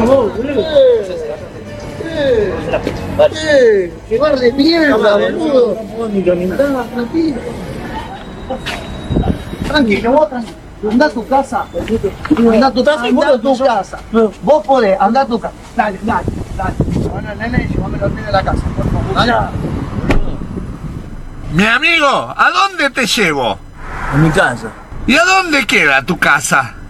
¡Qué bar de mierda, boludo! Tranquilo, vos tranquilo. Andá a tu casa. Andá a tu casa. Vos podés, andá a tu casa. Dale. Bueno, nene, llévamelo al medio de la casa, por favor. Dale. Mi amigo, ¿a dónde te llevo? En mi casa. ¿Y a dónde queda tu casa?